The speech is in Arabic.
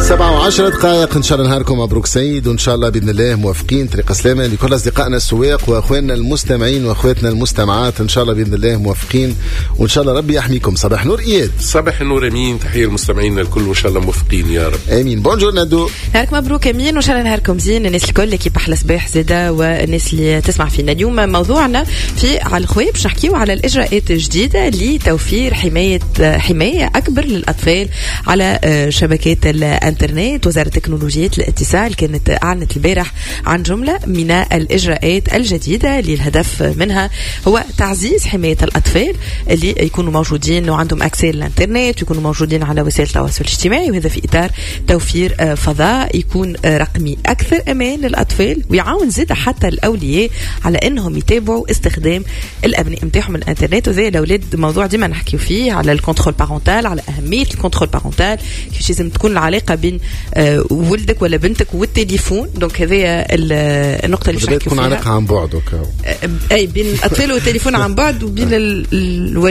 7:10 دقائق. إن شاء الله نهاركم مبروك سيد، وإن شاء الله بإذن الله موافقين. طريقة سلامة لكل أصدقائنا السواق وأخواننا المستمعين وأخواتنا المستمعات، إن شاء الله بإذن الله موافقين، وإن شاء الله ربي يحميكم. صباح نور إياد. صباح النور أمين. تحية المستمعين الكل وإن شاء الله موافقين يا رب. آمين. بونجور نادو. نهارك مبروك أمين، وإن شاء الله نهاركم زين. الناس الكل اللي كيف أحلى صباح زيادة والناس اللي تسمع فينا اليوم. موضوعنا في على الخوي باش نحكيو على الإجراءات الجديدة لتوفير حماية أكبر للأطفال على شبكات الإنترنت. وزارة تكنولوجيا الاتصال كانت أعلنت البارح عن جملة من الإجراءات الجديدة اللي الهدف منها هو تعزيز حماية الأطفال اللي يكونوا موجودين وعندهم أكسيس للإنترنت، يكونوا موجودين على وسائل التواصل الاجتماعي، وهذا في إطار توفير فضاء يكون رقمي أكثر أمان للأطفال، ويعاون زيادة حتى الأولياء على أنهم يتابعوا استخدام الأبناء متاعهم الإنترنت. وزي الأولاد موضوع ديما نحكيو فيه على الكنترول بارونتال، على أهمية الكنترول بارونتال، كيفاش لازم تكون العلاقة بين ولدك ولا بنتك والتليفون. دونك هذه النقطة اللي نحكيو فيها. تكون علاقة عن بعد أي بين الأطفال والتليفون عن بعد، وبين